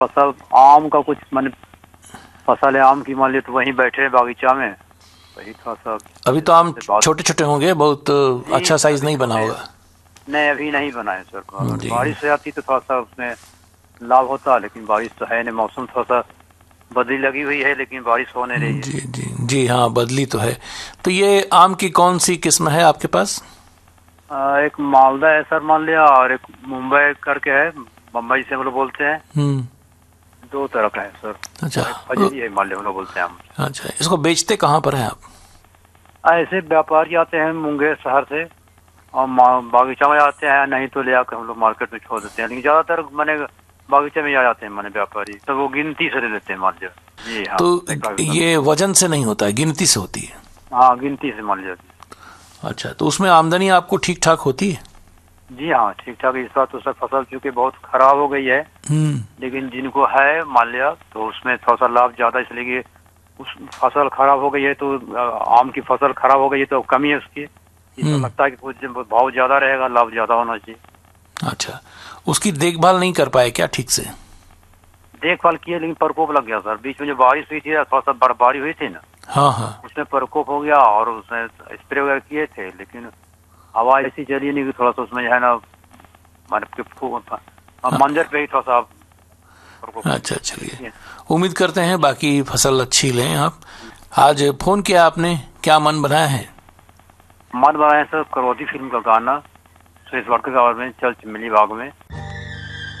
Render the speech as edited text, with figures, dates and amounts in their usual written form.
फसल आम का कुछ मैंने फसल है आम की, मान लिया तो वहीं बैठे हैं बागीचा में, वही थोड़ा सा। अभी तो आम छोटे छोटे होंगे, बहुत अच्छा साइज अभी नहीं बना छोटे, होगा। नहीं अभी नहीं बनाए सर। अगर जी बारिश हो जाती तो थोड़ा सा उसमें लाभ होता, लेकिन बारिश तो है नहीं, मौसम थोड़ा सा बदली लगी हुई है, लेकिन बारिश हो नहीं रही है। जी जी जी, हाँ बदली तो है। तो ये आम की कौन सी किस्म है आपके पास? एक मालदा है सर मान लिया, और एक मुंबई करके है, मुंबई से हम लोग बोलते हैं। दो तरह का है सर। अच्छा और एक फजली है मान लिया, हम लोग बोलते हैं हम। अच्छा, इसको बेचते कहाँ पर हैं आप? ऐसे व्यापारी आते हैं मुंगेर शहर से, और बागीचा में आते हैं, नहीं तो ले आकर हम लोग मार्केट में छोड़ देते हैं, लेकिन ज्यादातर मैंने बागीचे में आ जाते हैं, मैंने व्यापारी तो वो गिनती से ले लेते हैं मान लिया। जी हाँ। तो ये वजन से नहीं होता है, गिनती से होती है? हाँ गिनती से मान लिया। अच्छा, तो उसमें आमदनी आपको ठीक ठाक होती है? जी हाँ ठीक ठाक। इस बार तो सर फसल चूंकि बहुत खराब हो गई है, लेकिन जिनको है मान लिया तो उसमें थोड़ा सा लाभ ज्यादा, इसलिए कि उस फसल खराब हो गई है तो आम की फसल खराब हो गई है तो कमी है उसकी, इसमें लगता है कि कुछ भाव ज्यादा रहेगा, लाभ ज्यादा होना चाहिए। अच्छा, उसकी देखभाल नहीं कर पाए क्या ठीक से? देखभाल किए लेकिन प्रकोप लग गया सर, बीच में जो बारिश हुई थी, थोड़ा सा बर्फबारी हुई थी ना, हाँ हाँ। उसमें प्रकोप हो गया, और उसमें स्प्रे वगैरह किए थे, लेकिन हवा ऐसी चली नहीं कि थोड़ा सा उसमें जो है ना मंजर पे ही थोड़ा सा प्रकोप। अच्छा चलिए, उम्मीद करते हैं बाकी फसल अच्छी लें आप। आज फोन किया आपने, क्या मन बनाया है? मन बनाया सर करवती फिल्म का गाना, सुरेश वाडकर की आवाज में, चल चिमनी बाग में।